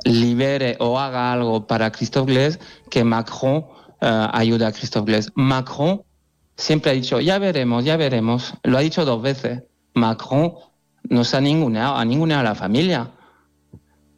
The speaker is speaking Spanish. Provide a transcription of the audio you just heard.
libere o haga algo para Christophe Glaise, que Macron ayude a Christophe Glaise. Macron siempre ha dicho, ya veremos, lo ha dicho 2 veces. Macron nos ha ninguneado a la familia.